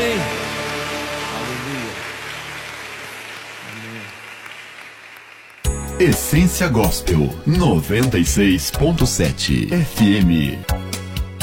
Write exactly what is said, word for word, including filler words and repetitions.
Amém. Aleluia. Amém. Essência Gospel noventa e seis ponto sete F M.